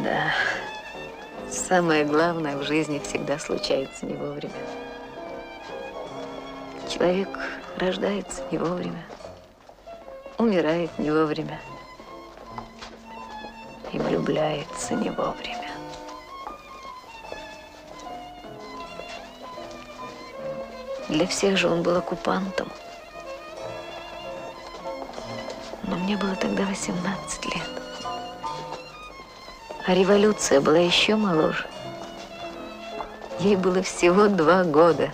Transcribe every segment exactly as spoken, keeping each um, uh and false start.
Да. Самое главное в жизни всегда случается не вовремя. Человек рождается не вовремя, умирает не вовремя и влюбляется не вовремя. Для всех же он был оккупантом. Но мне было тогда восемнадцать лет. А революция была еще моложе. Ей было всего два года.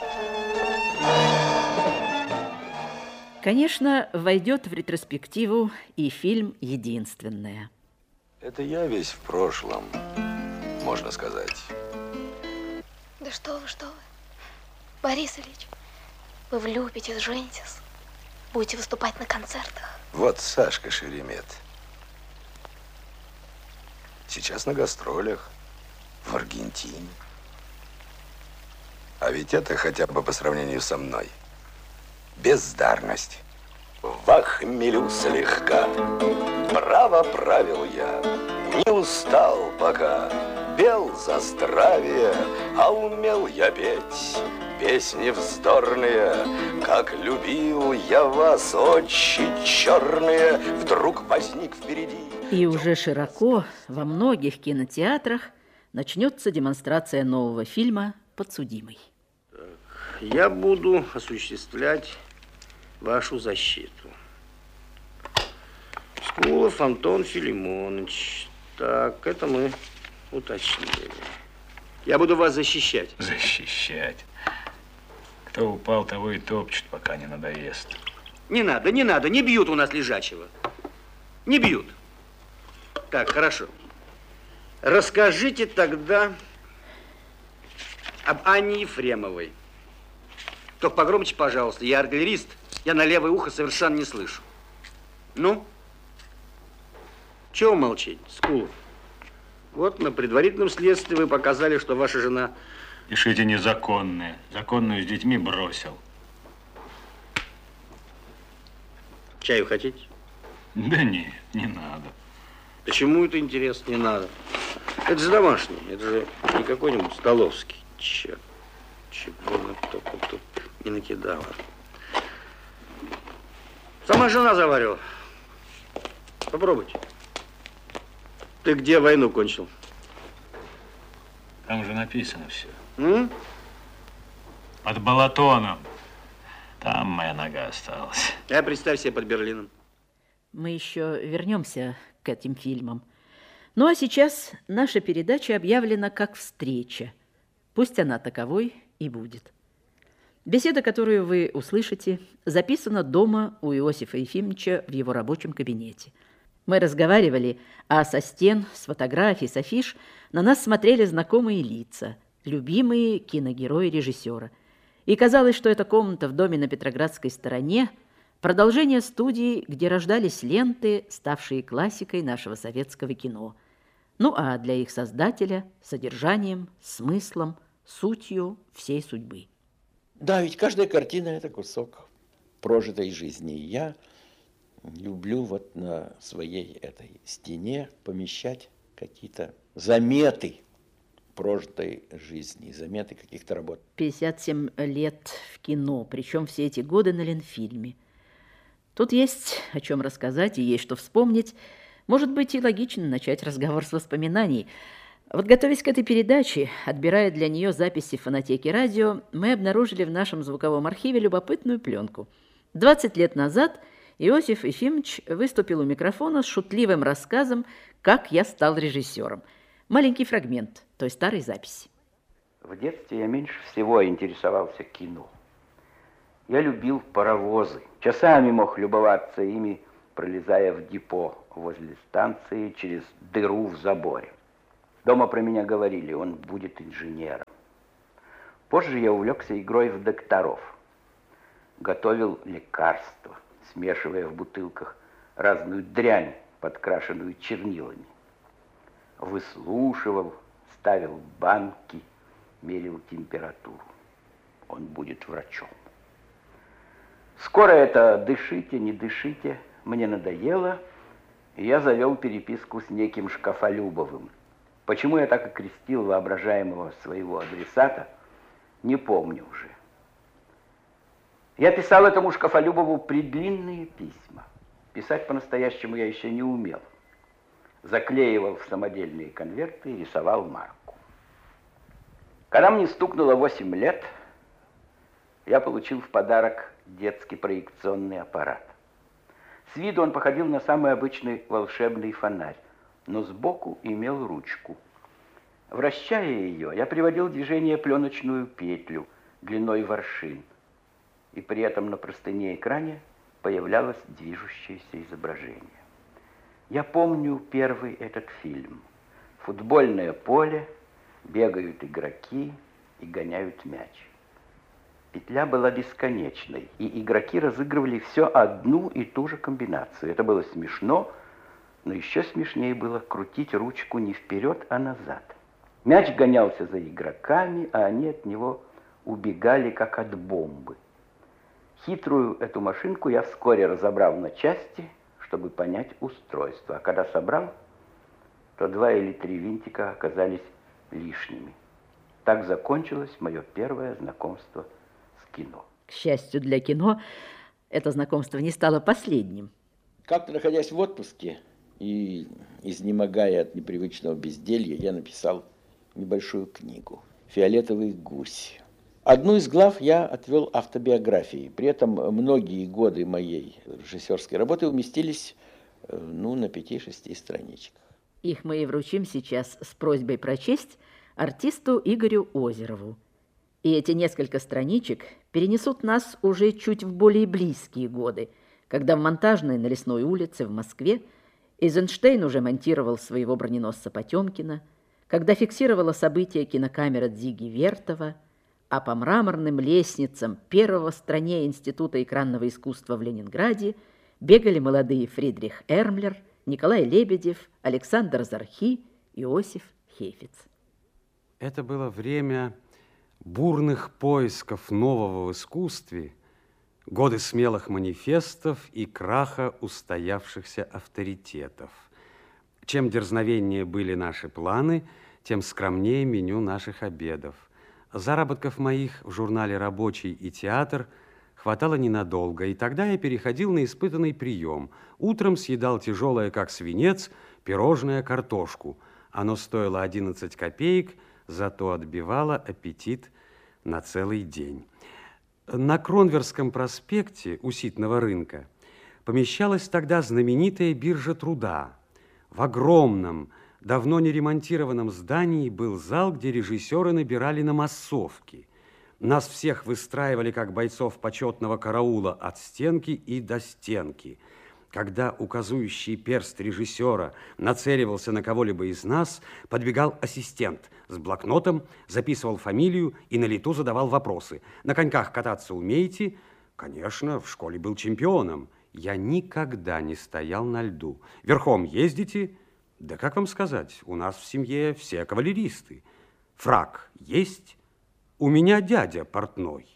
Конечно, войдет в ретроспективу и фильм «Единственная». Это я весь в прошлом, можно сказать. Да что вы, что вы. Борис Ильич, вы влюбитесь, женитесь, будете выступать на концертах. Вот Сашка Шеремет. Сейчас на гастролях в Аргентине. А ведь это хотя бы по сравнению со мной бездарность. В хмелю слегка, право правил я, не устал пока, пел за здравие, а умел я петь песни вздорные, как любил я вас, очи черные, вдруг возник впереди. И уже широко во многих кинотеатрах начнется демонстрация нового фильма «Подсудимый». Так, я буду осуществлять вашу защиту. Скулов Антон Филимонович. Так, это мы уточнили. Я буду вас защищать. Защищать? Кто упал, того и топчет, пока не надоест. Не надо, не надо, не бьют у нас лежачего. Не бьют. Так, хорошо. Расскажите тогда об Анне Ефремовой. Только погромче, пожалуйста. Я артиллерист, я на левое ухо совершенно не слышу. Ну? Чего молчите, Скулов? Вот на предварительном следствии вы показали, что ваша жена... Пишите незаконные. Законную с детьми бросил. Чаю хотите? Да нет, не надо. Почему это интересно? Не надо. Это же домашний, это же не какой-нибудь столовский. Черт, чего она только тут не накидала. Сама жена заварила. Попробуйте. Ты где войну кончил? Там же написано все. М? Под Балатоном. Там моя нога осталась. А представь себе под Берлином. Мы еще вернемся к этим фильмам. Ну а сейчас наша передача объявлена как встреча. Пусть она таковой и будет. Беседа, которую вы услышите, записана дома у Иосифа Ефимовича в его рабочем кабинете. Мы разговаривали, а со стен, с фотографий, с афиш на нас смотрели знакомые лица, любимые киногерои режиссера. И казалось, что эта комната в доме на Петроградской стороне – продолжение студии, где рождались ленты, ставшие классикой нашего советского кино. Ну а для их создателя – содержанием, смыслом, сутью всей судьбы. Да, ведь каждая картина – это кусок прожитой жизни. И я люблю вот на своей этой стене помещать какие-то заметы прожитой жизни, заметы каких-то работ. пятьдесят семь лет в кино, причем все эти годы на Ленфильме. Тут есть о чем рассказать и есть что вспомнить. Может быть, и логично начать разговор с воспоминаний. Вот готовясь к этой передаче, отбирая для нее записи в фонотеке радио, мы обнаружили в нашем звуковом архиве любопытную пленку. двадцать лет назад Иосиф Ефимович выступил у микрофона с шутливым рассказом «Как я стал режиссером». Маленький фрагмент той старой записи. В детстве я меньше всего интересовался кино. Я любил паровозы. Часами мог любоваться ими, пролезая в депо возле станции через дыру в заборе. Дома про меня говорили, он будет инженером. Позже я увлекся игрой в докторов. Готовил лекарства, смешивая в бутылках разную дрянь, подкрашенную чернилами. Выслушивал, ставил банки, мерил температуру. Он будет врачом. Скоро это «дышите, не дышите» мне надоело, и я завел переписку с неким Шкафолюбовым, Почему я так окрестил воображаемого своего адресата, не помню уже. Я писал этому Шкафолюбову предлинные письма. Писать по-настоящему я еще не умел. Заклеивал в самодельные конверты и рисовал марку. Когда мне стукнуло восемь лет, я получил в подарок детский проекционный аппарат. С виду он походил на самый обычный волшебный фонарь, но сбоку имел ручку. Вращая ее, я приводил в движение пленочную петлю длиной в аршин, и при этом на простыне экране появлялось движущееся изображение. Я помню первый этот фильм. Футбольное поле, бегают игроки и гоняют мяч. Петля была бесконечной, и игроки разыгрывали все одну и ту же комбинацию. Это было смешно, но еще смешнее было крутить ручку не вперед, а назад. Мяч гонялся за игроками, а они от него убегали, как от бомбы. Хитрую эту машинку я вскоре разобрал на части, чтобы понять устройство. А когда собрал, то два или три винтика оказались лишними. Так закончилось мое первое знакомство с кино. К счастью для кино, это знакомство не стало последним. Как-то, находясь в отпуске и изнемогая от непривычного безделья, я написал небольшую книгу «Фиолетовый гусь». Одну из глав я отвел автобиографией. При этом многие годы моей режиссерской работы уместились ну, на пяти-шести страничках. Их мы и вручим сейчас с просьбой прочесть артисту Игорю Озерову. И эти несколько страничек перенесут нас уже чуть в более близкие годы, когда в монтажной на Лесной улице в Москве Эйзенштейн уже монтировал своего броненосца Потемкина, когда фиксировала события кинокамера Дзиги Вертова, а по мраморным лестницам первого в стране Института экранного искусства в Ленинграде бегали молодые Фридрих Эрмлер, Николай Лебедев, Александр Зархи, Иосиф Хейфиц. Это было время бурных поисков нового в искусстве, годы смелых манифестов и краха устоявшихся авторитетов. Чем дерзновеннее были наши планы, тем скромнее меню наших обедов. Заработков моих в журнале «Рабочий» и «Театр» хватало ненадолго, и тогда я переходил на испытанный прием. Утром съедал тяжелое, как свинец, пирожное картошку. Оно стоило одиннадцать копеек, зато отбивало аппетит на целый день. На Кронверском проспекте у Ситного рынка помещалась тогда знаменитая биржа труда. В огромном, давно не ремонтированном здании был зал, где режиссеры набирали на массовки. Нас всех выстраивали, как бойцов почетного караула, от стенки и до стенки. Когда указующий перст режиссера нацеливался на кого-либо из нас, подбегал ассистент с блокнотом, записывал фамилию и на лету задавал вопросы. На коньках кататься умеете? Конечно, в школе был чемпионом. Я никогда не стоял на льду. Верхом ездите? Да как вам сказать, у нас в семье все кавалеристы. Фрак есть? У меня дядя портной.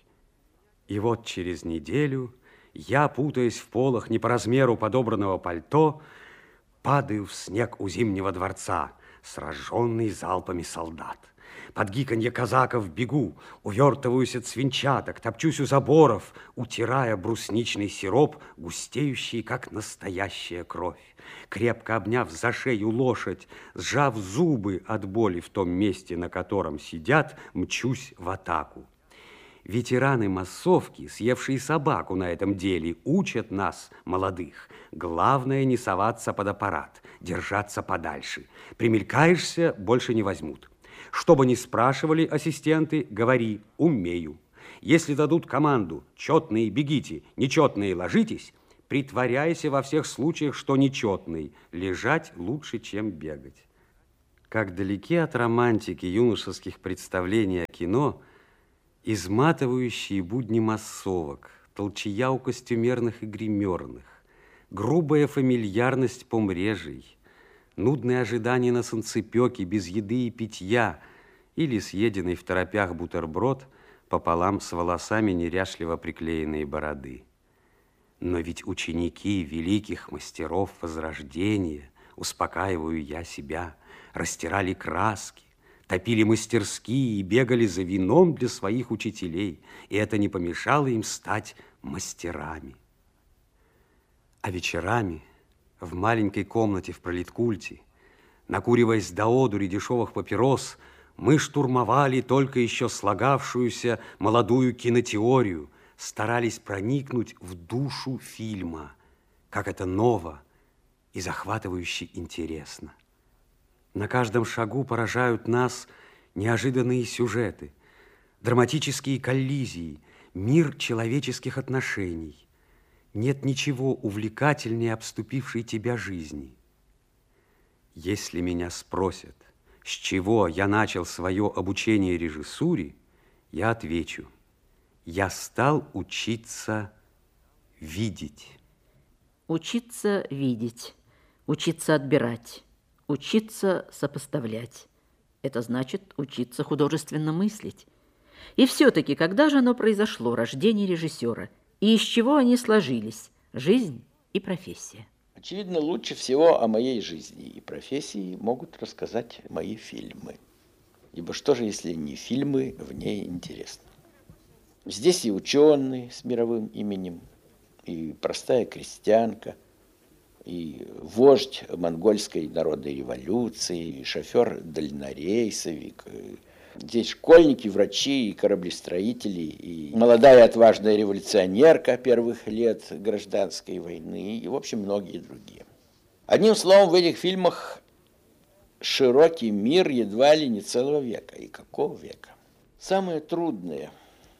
И вот через неделю я, путаясь в полах не по размеру подобранного пальто, падаю в снег у Зимнего дворца, сраженный залпами солдат. Под гиканье казаков бегу, увертываюсь от свинчаток, топчусь у заборов, утирая брусничный сироп, густеющий, как настоящая кровь. Крепко обняв за шею лошадь, сжав зубы от боли в том месте, на котором сидят, мчусь в атаку. Ветераны массовки, съевшие собаку на этом деле, учат нас, молодых. Главное не соваться под аппарат, держаться подальше. Примелькаешься, больше не возьмут. Что бы ни спрашивали ассистенты, говори «умею». Если дадут команду «четные бегите, нечетные ложитесь», притворяйся во всех случаях, что нечетный. Лежать лучше, чем бегать. Как далеки от романтики юношеских представлений о кино изматывающие будни массовок, толчая у костюмерных и гримерных, грубая фамильярность помрежей, нудное ожидание на солнцепёке без еды и питья или съеденный в торопях бутерброд пополам с волосами неряшливо приклеенной бороды. Но ведь ученики великих мастеров Возрождения, успокаиваю я себя, растирали краски, топили мастерские и бегали за вином для своих учителей, и это не помешало им стать мастерами. А вечерами в маленькой комнате в пролеткульте, накуриваясь до одури дешевых папирос, мы штурмовали только еще слагавшуюся молодую кинотеорию, старались проникнуть в душу фильма, как это ново и захватывающе интересно. На каждом шагу поражают нас неожиданные сюжеты, драматические коллизии, мир человеческих отношений. Нет ничего увлекательнее обступившей тебя жизни. Если меня спросят, с чего я начал свое обучение режиссуре, я отвечу: я стал учиться видеть. Учиться видеть, учиться отбирать, учиться сопоставлять. Это значит учиться художественно мыслить. И все-таки, когда же оно произошло, рождение режиссера, и из чего они сложились, жизнь и профессия? Очевидно, лучше всего о моей жизни и профессии могут рассказать мои фильмы. Ибо что же, если не фильмы, в ней интересно? Здесь и ученый с мировым именем, и простая крестьянка, и вождь монгольской народной революции, и шофер-дальнорейсовик. Здесь школьники, врачи, и кораблестроители, и молодая отважная революционерка первых лет гражданской войны, и, в общем, многие другие. Одним словом, в этих фильмах широкий мир едва ли не целого века. И какого века? Самое трудное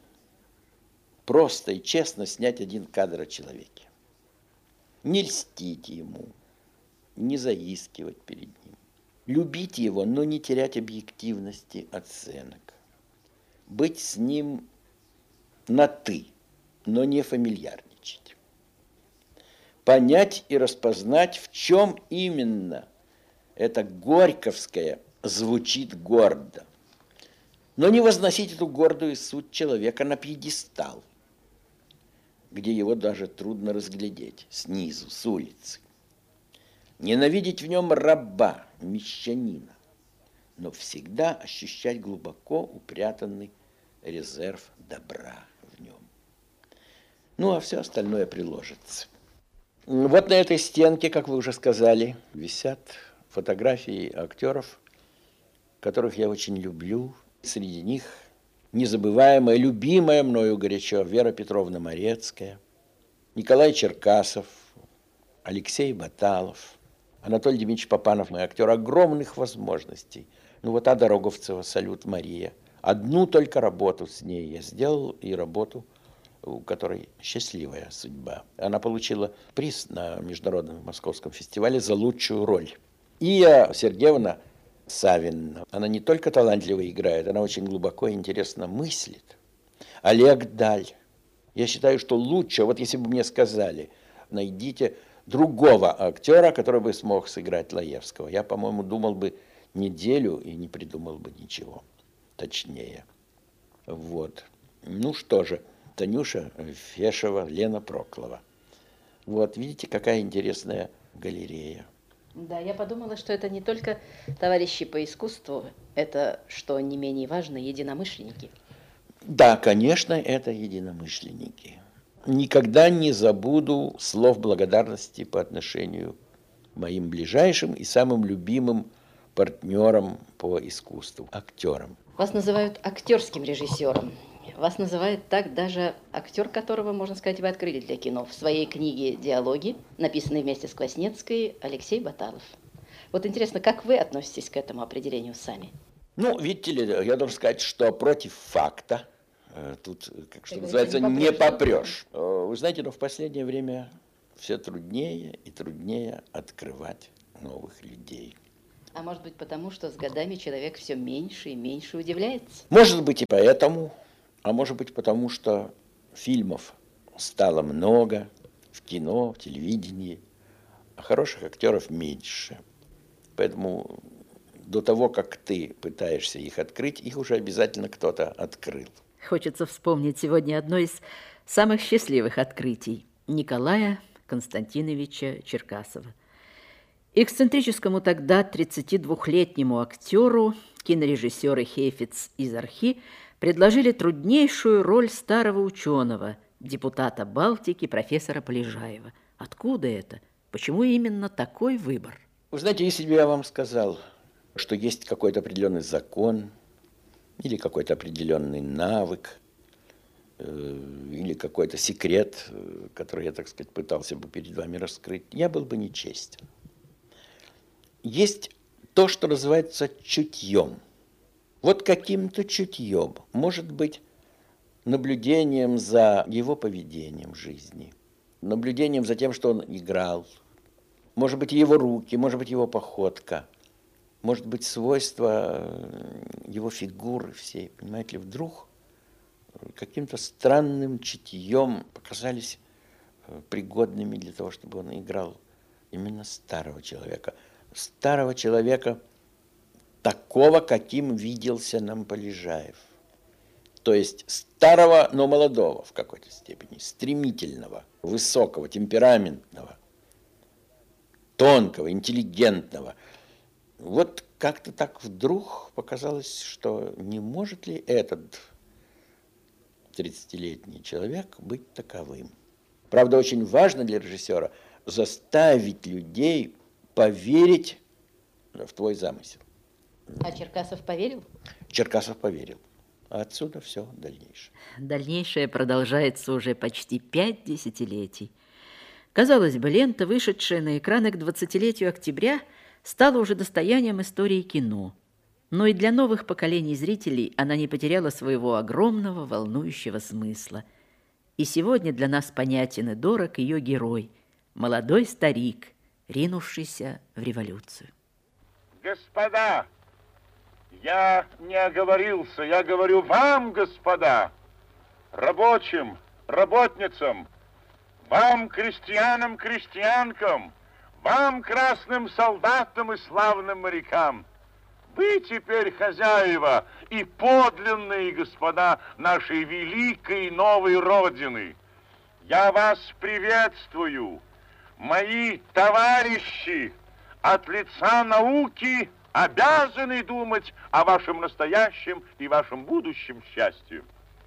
– просто и честно снять один кадр о человеке. Не льстить ему, не заискивать перед ним. Любить его, но не терять объективности оценок. Быть с ним на «ты», но не фамильярничать. Понять и распознать, в чем именно это горьковское звучит гордо. Но не возносить эту гордую суть человека на пьедестал, где его даже трудно разглядеть снизу, с улицы. Ненавидеть в нем раба, мещанина, но всегда ощущать глубоко упрятанный резерв добра в нем. Ну, а все остальное приложится. Вот на этой стенке, как вы уже сказали, висят фотографии актеров, которых я очень люблю. Среди них незабываемая, любимая мною горячо Вера Петровна Морецкая, Николай Черкасов, Алексей Баталов, Анатолий Дмитриевич Папанов, мой актер огромных возможностей. Ну вот Ада Роговцева, «Салют, Мария». Одну только работу с ней я сделал, и работу, у которой счастливая судьба. Она получила приз на Международном Московском фестивале за лучшую роль. Ия Сергеевна Савина, она не только талантливо играет, она очень глубоко и интересно мыслит. Олег Даль. Я считаю, что лучше, вот если бы мне сказали, найдите другого актера, который бы смог сыграть Лаевского, я, по-моему, думал бы неделю и не придумал бы ничего точнее. Вот. Ну что же, Танюша Фешева, Лена Проклова. Вот, видите, какая интересная галерея. Да, я подумала, что это не только товарищи по искусству, это, что не менее важно, единомышленники. Да, конечно, это единомышленники. Никогда не забуду слов благодарности по отношению к моим ближайшим и самым любимым партнерам по искусству, актерам. Вас называют актерским режиссером. Вас называет так даже актер, которого, можно сказать, вы открыли для кино. В своей книге «Диалоги», написанной вместе с Кваснецкой, Алексей Баталов. Вот интересно, как вы относитесь к этому определению сами? Ну, видите ли, я должен сказать, что против факта тут, как что называется, не попрешь. Вы знаете, но в последнее время все труднее и труднее открывать новых людей. А может быть потому, что с годами человек все меньше и меньше удивляется? Может быть и поэтому, а может быть потому, что фильмов стало много в кино, в телевидении, а хороших актеров меньше. Поэтому до того, как ты пытаешься их открыть, их уже обязательно кто-то открыл. Хочется вспомнить сегодня одно из самых счастливых открытий Николая Константиновича Черкасова. Эксцентрическому тогда тридцатидвухлетнему актеру кинорежиссеры Хейфиц и Зархи предложили труднейшую роль старого ученого, депутата Балтики, профессора Полежаева. Откуда это? Почему именно такой выбор? Вы знаете, если бы я вам сказал, что есть какой-то определенный закон или какой-то определенный навык, или какой-то секрет, который я, так сказать, пытался бы перед вами раскрыть, я был бы нечестен. Есть то, что называется чутьем. Вот каким-то чутьем, может быть, наблюдением за его поведением в жизни, наблюдением за тем, что он играл, может быть, его руки, может быть, его походка, может быть, свойства его фигуры всей, понимаете ли, вдруг каким-то странным чутьем показались пригодными для того, чтобы он играл именно старого человека. Старого человека, такого, каким виделся нам Полежаев. То есть старого, но молодого в какой-то степени, стремительного, высокого, темпераментного, тонкого, интеллигентного. Вот как-то так вдруг показалось, что не может ли этот тридцатилетний человек быть таковым. Правда, очень важно для режиссера заставить людей поверить в твой замысел. А Черкасов поверил? Черкасов поверил. А отсюда все дальнейшее. Дальнейшее продолжается уже почти пять десятилетий. Казалось бы, лента, вышедшая на экраны к двадцатилетию октября, стала уже достоянием истории кино. Но и для новых поколений зрителей она не потеряла своего огромного, волнующего смысла. И сегодня для нас понятен и дорог ее герой, молодой старик, ринувшийся в революцию. Господа, я не оговорился, я говорю вам, господа, рабочим, работницам, вам, крестьянам, крестьянкам, вам, красным солдатам и славным морякам. Вы теперь хозяева и подлинные господа нашей великой новой Родины. Я вас приветствую, мои товарищи, от лица науки обязаны думать о вашем настоящем и вашем будущем счастье.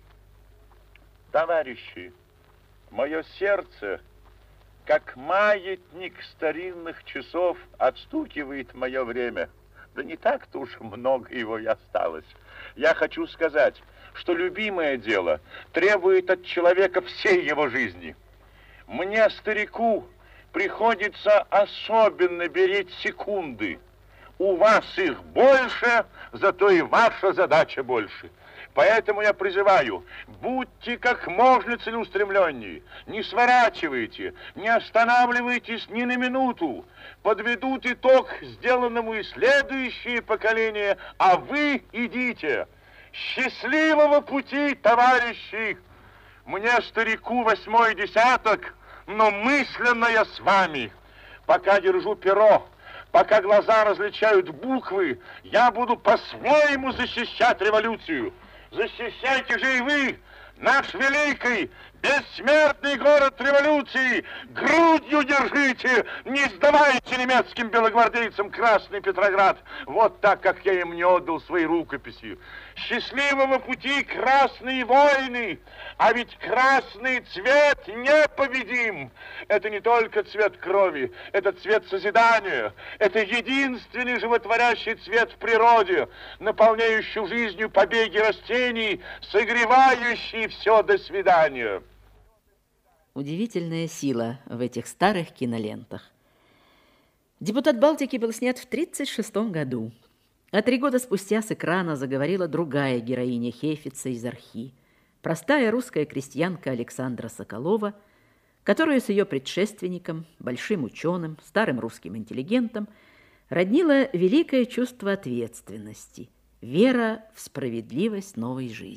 Товарищи, мое сердце, как маятник старинных часов, отстукивает мое время. Да не так-то уж много его и осталось. Я хочу сказать, что любимое дело требует от человека всей его жизни. Мне, старику, приходится особенно беречь секунды. У вас их больше, зато и ваша задача больше. Поэтому я призываю, будьте как можно целеустремленнее, не сворачивайте, не останавливайтесь ни на минуту. Подведут итог сделанному и следующие поколения, а вы идите. Счастливого пути, товарищи! Мне, старику, восьмой десяток, но мысленно я с вами. Пока держу перо, пока глаза различают буквы, я буду по-своему защищать революцию. Защищайте же и вы, наш великий, бессмертный город революции. Грудью держите, не сдавайте немецким белогвардейцам Красный Петроград. Вот так, как я им не отдал свои рукописи. Счастливого пути, красные войны! А ведь красный цвет непобедим. Это не только цвет крови, это цвет созидания. Это единственный животворящий цвет в природе, наполняющий жизнью побеги растений, согревающий все до свидания. Удивительная сила в этих старых кинолентах. «Депутат Балтики» был снят в тридцать шестом году. А три года спустя с экрана заговорила другая героиня Хейфица и Зархи, простая русская крестьянка Александра Соколова, которая с ее предшественником, большим ученым, старым русским интеллигентом, роднила великое чувство ответственности, вера в справедливость новой жизни.